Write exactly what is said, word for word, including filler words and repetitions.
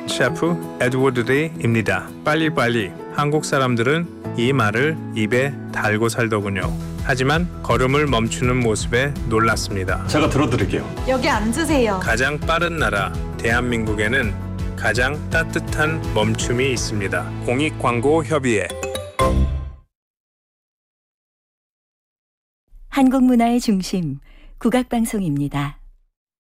셰프 에드워드 데이입니다. 빨리빨리. 한국 사람들은 이 말을 입에 달고 살더군요. 하지만 걸음을 멈추는 모습에 놀랐습니다. 제가 들어드릴게요. 여기 앉으세요. 가장 빠른 나라 대한민국에는 가장 따뜻한 멈춤이 있습니다. 공익광고협의회. 한국 문화의 중심 국악방송입니다.